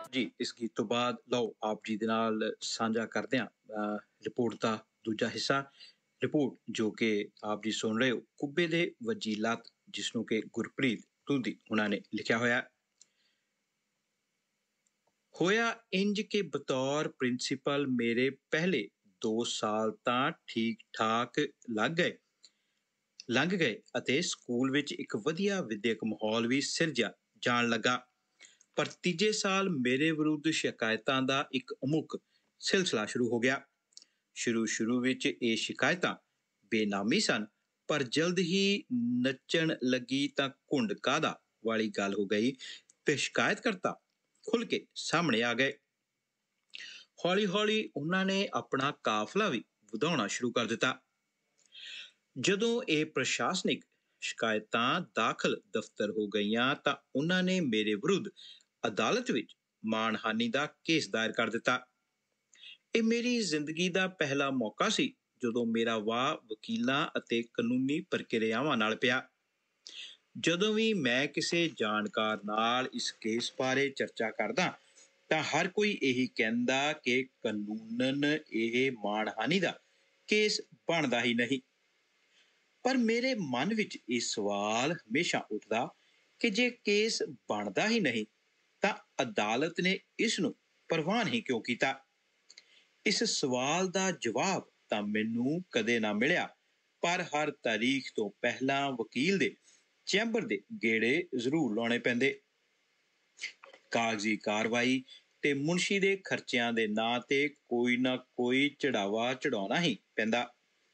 ਜੀ, ਇਸ ਗੀਤ ਤੋਂ ਬਾਅਦ ਲਓ ਆਪ ਜੀ ਦੇ ਨਾਲ ਸਾਂਝਾ ਕਰਦੇ ਹਾਂ ਰਿਪੋਰਟ ਦਾ ਦੂਜਾ ਹਿੱਸਾ। ਰਿਪੋਰਟ ਜੋ ਕਿ ਆਪ ਜੀ ਸੁਣ ਰਹੇ ਹੋ, ਕੁੱਬੇ ਦੇ ਵੱਜੀ ਲੱਤ, ਜਿਸ ਨੂੰ ਕਿ ਗੁਰਪ੍ਰੀਤ ਤੁਲਦੀ ਉਹਨਾਂ ਨੇ ਲਿਖਿਆ ਹੋਇਆ ਇੰਜ ਕਿ ਬਤੌਰ ਪ੍ਰਿੰਸੀਪਲ ਮੇਰੇ ਪਹਿਲੇ 2 ਸਾਲ ਤਾਂ ਠੀਕ ਠਾਕ ਲੰਘ ਗਏ ਅਤੇ ਸਕੂਲ ਵਿੱਚ ਇੱਕ ਵਧੀਆ ਵਿਦਿਅਕ ਮਾਹੌਲ ਵੀ ਸਿਰਜਿਆ ਜਾਣ ਲੱਗਾ। ਪਰ ਤੀਜੇ ਸਾਲ ਮੇਰੇ ਵਿਰੁੱਧ ਸ਼ਿਕਾਇਤਾਂ ਦਾ ਇੱਕ ਅਮੁੱਕ ਸਿਲਸਿਲਾ ਸ਼ੁਰੂ ਹੋ ਗਿਆ। ਸ਼ੁਰੂ ਵਿੱਚ ਇਹ ਸ਼ਿਕਾਇਤਾਂ ਬੇਨਾਮੀ ਸਨ, ਪਰ ਜਲਦ ਹੀ ਨੱਚਣ ਲੱਗੀ ਤਾਂ ਘੁੰਡ ਕਾਹਦਾ ਵਾਲੀ ਗੱਲ ਹੋ ਗਈ ਤੇ ਸ਼ਿਕਾਇਤਕਰਤਾ ਖੁੱਲ੍ਹ ਕੇ ਸਾਹਮਣੇ ਆ ਗਏ। ਹੌਲੀ-ਹੌਲੀ ਉਹਨਾਂ ਨੇ ਆਪਣਾ ਕਾਫਲਾ ਵੀ ਵਧਾਉਣਾ ਸ਼ੁਰੂ ਕਰ ਦਿੱਤਾ। ਜਦੋਂ ਇਹ ਪ੍ਰਸ਼ਾਸਨਿਕ ਸ਼ਿਕਾਇਤਾਂ ਦਾਖਲ ਦਫ਼ਤਰ ਹੋ ਗਈਆਂ ਤਾਂ ਉਹਨਾਂ ਨੇ ਮੇਰੇ ਵਿਰੁੱਧ ਅਦਾਲਤ ਵਿੱਚ ਮਾਣਹਾਨੀ ਦਾ ਕੇਸ ਦਾਇਰ ਕਰ ਦਿੱਤਾ। ਇਹ ਮੇਰੀ ਜ਼ਿੰਦਗੀ ਦਾ ਪਹਿਲਾ ਮੌਕਾ ਸੀ ਜਦੋਂ ਮੇਰਾ ਵਾਹ ਵਕੀਲਾਂ ਅਤੇ ਕਾਨੂੰਨੀ ਪ੍ਰਕਿਰਿਆਵਾਂ ਨਾਲ ਪਿਆ। ਜਦੋਂ ਵੀ ਮੈਂ ਕਿਸੇ ਜਾਣਕਾਰ ਨਾਲ ਇਸ ਕੇਸ ਬਾਰੇ ਚਰਚਾ ਕਰਦਾ ਤਾਂ ਹਰ ਕੋਈ ਇਹੀ ਕਹਿੰਦਾ ਕਿ ਕਾਨੂੰਨਨ ਇਹ ਮਾਣਹਾਨੀ ਦਾ ਕੇਸ ਬਣਦਾ ਹੀ ਨਹੀਂ। ਪਰ ਮੇਰੇ ਮਨ ਵਿੱਚ ਇਹ ਸਵਾਲ ਹਮੇਸ਼ਾ ਉੱਠਦਾ ਕਿ ਜੇ ਕੇਸ ਬਣਦਾ ਹੀ ਨਹੀਂ ਤਾਂ ਅਦਾਲਤ ਨੇ ਇਸ ਨੂੰ ਪ੍ਰਵਾਨ ਹੀ ਕਿਉਂ ਕੀਤਾ। ਇਸ ਸਵਾਲ ਦਾ ਜਵਾਬ ਤਾਂ ਮੈਨੂੰ ਕਦੇ ਨਾ ਮਿਲਿਆ, ਪਰ ਹਰ ਤਾਰੀਖ ਤੋਂ ਪਹਿਲਾਂ ਵਕੀਲ ਦੇ ਚੈਂਬਰ ਦੇ ਗੇੜੇ ਜ਼ਰੂਰ ਲਾਉਣੇ ਪੈਂਦੇ। ਕਾਗਜ਼ੀ ਕਾਰਵਾਈ ਤੇ ਮੁਨਸ਼ੀ ਦੇ ਖਰਚਿਆਂ ਦੇ ਨਾਂ ਤੇ ਕੋਈ ਨਾ ਕੋਈ ਚੜਾਵਾ ਚੜਾਉਣਾ ਹੀ ਪੈਂਦਾ।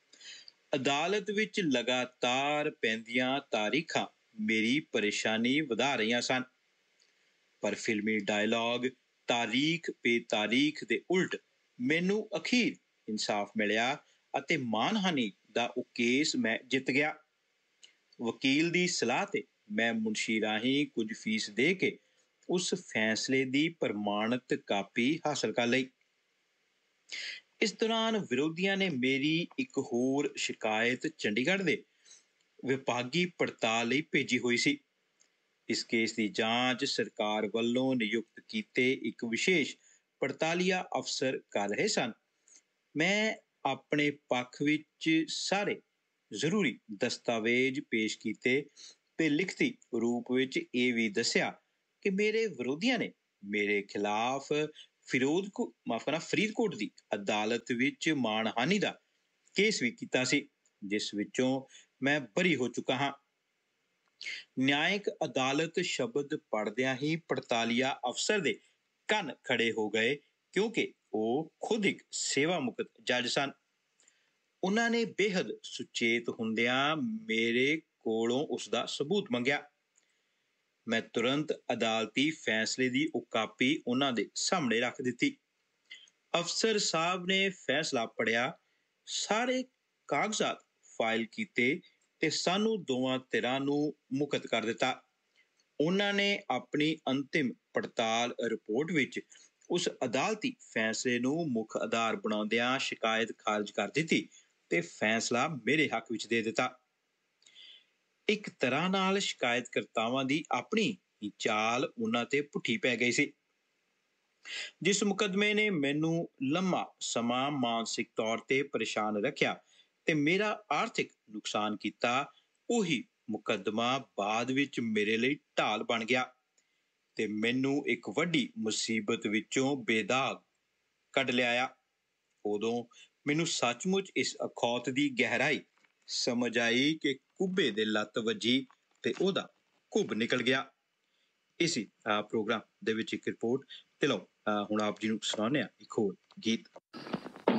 ਅਦਾਲਤ ਵਿੱਚ ਲਗਾਤਾਰ ਪੈਂਦੀਆਂ ਤਾਰੀਖਾਂ ਮੇਰੀ ਪਰੇਸ਼ਾਨੀ ਵਧਾ ਰਹੀਆਂ ਸਨ। ਪਰ ਫਿਲਮੀ ਡਾਇਲਾਗ ਤਾਰੀਖ ਪੇ ਤਾਰੀਖ ਦੇ ਉਲਟ ਮੈਨੂੰ ਅਖੀਰ ਇਨਸਾਫ ਮਿਲਿਆ ਅਤੇ ਮਾਣਹਾਨੀ ਦਾ ਉਹ ਕੇਸ ਮੈਂ ਜਿੱਤ ਗਿਆ। ਵਕੀਲ ਦੀ ਸਲਾਹ ਤੇ ਮੈਂ ਮੁਨਸ਼ੀ ਰਾਹੀਂ ਕੁਝ ਫੀਸ ਦੇ ਕੇ ਉਸ ਫੈਸਲੇ ਦੀ ਪ੍ਰਮਾਣਿਤ ਕਾਪੀ ਹਾਸਲ ਕਰ ਲਈ। ਇਸ ਦੌਰਾਨ ਵਿਰੋਧੀਆਂ ਨੇ ਮੇਰੀ ਇੱਕ ਹੋਰ ਸ਼ਿਕਾਇਤ ਚੰਡੀਗੜ੍ਹ ਦੇ ਵਿਭਾਗੀ ਪੜਤਾਲ ਲਈ ਭੇਜੀ ਹੋਈ ਸੀ। ਇਸ ਕੇਸ ਦੀ ਜਾਂਚ ਸਰਕਾਰ ਵੱਲੋਂ ਨਿਯੁਕਤ ਕੀਤੇ ਇੱਕ ਵਿਸ਼ੇਸ਼ ਪੜਤਾਲੀਆ ਅਫਸਰ ਕਰ ਰਹੇ ਸਨ। ਮੈਂ ਆਪਣੇ ਪੱਖ ਵਿੱਚ ਸਾਰੇ ਜ਼ਰੂਰੀ ਦਸਤਾਵੇਜ਼ ਪੇਸ਼ ਕੀਤੇ ਤੇ ਲਿਖਤੀ ਰੂਪ ਵਿੱਚ ਇਹ ਵੀ ਦੱਸਿਆ ਕਿ ਮੇਰੇ ਵਿਰੋਧੀਆਂ ਨੇ ਮੇਰੇ ਖਿਲਾਫ ਫਰੀਦਕੋਟ ਦੀ ਅਦਾਲਤ ਵਿੱਚ ਮਾਣਹਾਨੀ ਦਾ ਕੇਸ ਵੀ ਕੀਤਾ ਸੀ, ਜਿਸ ਵਿੱਚੋਂ ਮੈਂ ਬਰੀ ਹੋ ਚੁੱਕਾ ਹਾਂ। ਨਿਆਇਕ ਅਦਾਲਤ ਸ਼ਬਦ ਪੜ੍ਹਦਿਆਂ ਹੀ ਪੜਤਾਲੀਆ ਅਫਸਰ ਦੇ ਕੰਨ ਖੜੇ ਹੋ ਗਏ, ਕਿਉਂਕਿ ਉਹ ਖੁਦ ਇੱਕ ਸੇਵਾ ਮੁਕਤ ਜੱਜ ਸਨ। ਉਹਨਾਂ ਨੇ ਬੇਹੱਦ ਸੁਚੇਤ ਹੁੰਦਿਆਂ ਮੇਰੇ ਕੋਲੋਂ ਉਸਦਾ ਸਬੂਤ ਮੰਗਿਆ। ਮੈਂ ਤੁਰੰਤ ਅਦਾਲਤੀ ਫੈਸਲੇ ਦੀ ਉਹ ਕਾਪੀ ਉਹਨਾਂ ਦੇ ਸਾਹਮਣੇ ਰੱਖ ਦਿੱਤੀ। ਅਫਸਰ ਸਾਹਿਬ ਨੇ ਫੈਸਲਾ ਪੜ੍ਹਿਆ, ਸਾਰੇ ਕਾਗਜ਼ਾਤ ਫਾਈਲ ਕੀਤੇ ਤੇ ਸਾਨੂੰ ਦੋਵਾਂ ਧਿਰਾਂ ਨੂੰ ਮੁਕਤ ਕਰ ਦਿੱਤਾ। ਉਹਨਾਂ ਨੇ ਆਪਣੀ ਅੰਤਿਮ ਪੜਤਾਲ ਰਿਪੋਰਟ ਵਿੱਚ ਉਸ ਅਦਾਲਤੀ ਫੈਸਲੇ ਨੂੰ ਮੁੱਖ ਆਧਾਰ ਬਣਾਉਂਦਿਆਂ ਸ਼ਿਕਾਇਤ ਖਾਰਜ ਕਰ ਦਿੱਤੀ ਤੇ ਫੈਸਲਾ ਮੇਰੇ ਹੱਕ ਵਿੱਚ ਦੇ ਦਿੱਤਾ। ਇੱਕ ਤਰ੍ਹਾਂ ਨਾਲ ਸ਼ਿਕਾਇਤਕਰਤਾਵਾਂ ਦੀ ਆਪਣੀ ਹੀ ਚਾਲ ਉਹਨਾਂ ਤੇ ਪੁੱਠੀ ਪੈ ਗਈ ਸੀ। ਜਿਸ ਮੁਕੱਦਮੇ ਨੇ ਮੈਨੂੰ ਲੰਮਾ ਸਮਾਂ ਮਾਨਸਿਕ ਤੌਰ ਤੇ ਪਰੇਸ਼ਾਨ ਰੱਖਿਆ ਤੇ ਮੇਰਾ ਆਰਥਿਕ ਨੁਕਸਾਨ ਕੀਤਾ, ਉਹੀ ਮੁਕੱਦਮਾ ਬਾਅਦ ਵਿੱਚ ਮੇਰੇ ਲਈ ਢਾਲ ਬਣ ਗਿਆ ਤੇ ਮੈਨੂੰ ਇੱਕ ਵੱਡੀ ਮੁਸੀਬਤ ਵਿੱਚੋਂ ਬੇਦਾਗ ਕੱਢ ਲਿਆਇਆ। ਉਦੋਂ ਮੈਨੂੰ ਸੱਚਮੁੱਚ ਇਸ ਅਖੌਤ ਦੀ ਗਹਿਰਾਈ ਸਮਝ ਆਈ ਕਿ ਕੁੱਬੇ ਦੇ ਲੱਤ ਵੱਜੀ ਤੇ ਉਹਦਾ ਕੁੱਬ ਨਿਕਲ ਗਿਆ। ਇਸੀ ਪ੍ਰੋਗਰਾਮ ਦੇ ਵਿੱਚ ਇੱਕ ਰਿਪੋਰਟ ਤੇ ਲਓ ਹੁਣ ਆਪ ਜੀ ਨੂੰ ਸੁਣਾਉਂਦੇ ਹਾਂ ਇੱਕ ਹੋਰ ਗੀਤ।